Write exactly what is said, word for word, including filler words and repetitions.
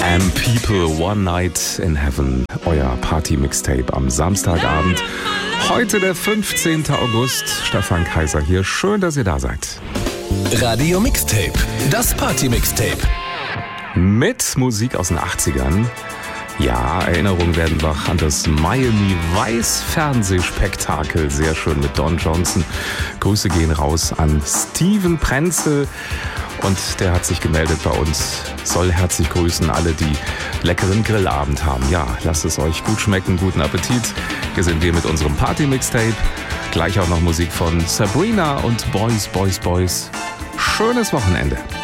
And People, One Night in Heaven, euer Party-Mixtape am Samstagabend. Heute der fünfzehnten August. Stefan Kaiser hier. Schön, dass ihr da seid. Radio Mixtape, das Party-Mixtape. Mit Musik aus den achtzigern. Ja, Erinnerungen werden wach an das Miami Vice Fernsehspektakel. Sehr schön mit Don Johnson. Grüße gehen raus an Steven Prenzel. Und der hat sich gemeldet bei uns. Soll herzlich grüßen alle, die leckeren Grillabend haben. Ja, lasst es euch gut schmecken, guten Appetit. Hier sind wir mit unserem Party-Mixtape. Gleich auch noch Musik von Sabrina und Boys, Boys, Boys. Schönes Wochenende.